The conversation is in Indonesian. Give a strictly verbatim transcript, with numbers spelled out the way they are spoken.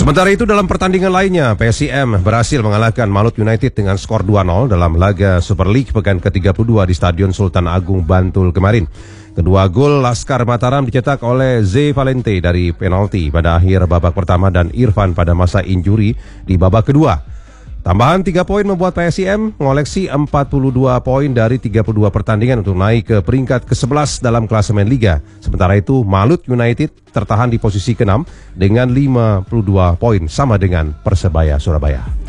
Sementara itu dalam pertandingan lainnya, P S I M berhasil mengalahkan Malut United dengan skor dua nol dalam laga Super League pekan ke tiga puluh dua di Stadion Sultan Agung Bantul kemarin. Kedua gol Laskar Mataram dicetak oleh Z Valente dari penalti pada akhir babak pertama dan Irfan pada masa injuri di babak kedua. Tambahan tiga poin membuat P S I M mengoleksi empat puluh dua poin dari tiga puluh dua pertandingan untuk naik ke peringkat ke sebelas dalam klasemen Liga. Sementara itu Malut United tertahan di posisi keenam dengan lima puluh dua poin sama dengan Persebaya Surabaya.